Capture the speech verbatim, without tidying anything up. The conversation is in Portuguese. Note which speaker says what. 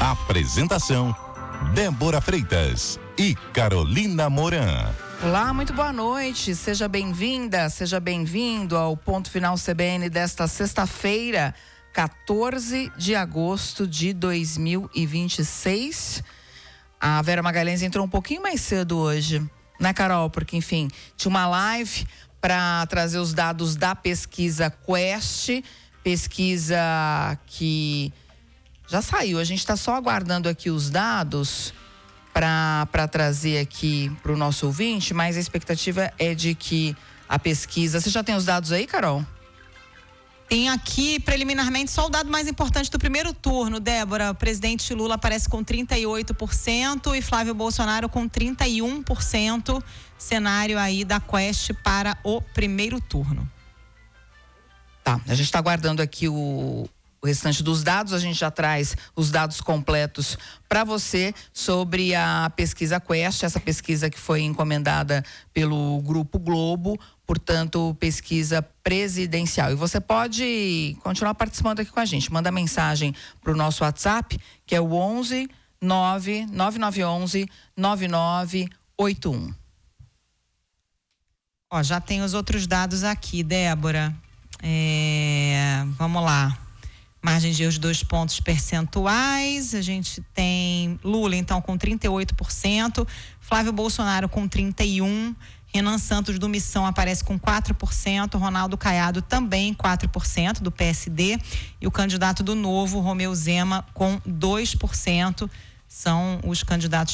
Speaker 1: Apresentação: Débora Freitas e Carolina Moran.
Speaker 2: Olá, muito boa noite. Seja bem-vinda, seja bem-vindo ao Ponto Final C B N desta sexta-feira, quatorze de agosto de dois mil e vinte e seis. A Vera Magalhães entrou um pouquinho mais cedo hoje, né, Carol? Porque, enfim, tinha uma live para trazer os dados da pesquisa Quest, pesquisa que já saiu. A gente está só aguardando aqui os dados para trazer aqui para o nosso ouvinte, mas a expectativa é de que a pesquisa... Você já tem os dados aí, Carol?
Speaker 3: Tem aqui, preliminarmente, só o dado mais importante do primeiro turno, Débora. O presidente Lula aparece com trinta e oito por cento e Flávio Bolsonaro com trinta e um por cento. Cenário aí da Quest para o primeiro turno.
Speaker 2: Tá, a gente está aguardando aqui o... O restante dos dados, a gente já traz os dados completos para você sobre a pesquisa Quest, essa pesquisa que foi encomendada pelo Grupo Globo, portanto, pesquisa presidencial. E você pode continuar participando aqui com a gente. Manda mensagem para o nosso WhatsApp, que é o onze nove nove nove onze nove nove oito um.
Speaker 3: Ó, já tem os outros dados aqui, Débora. É, vamos lá. Margem de erro de dois pontos percentuais, a gente tem Lula, então, com trinta e oito por cento, Flávio Bolsonaro com trinta e um por cento, Renan Santos do Missão aparece com quatro por cento, Ronaldo Caiado também quatro por cento do P S D e o candidato do Novo, Romeu Zema, com dois por cento. São os candidatos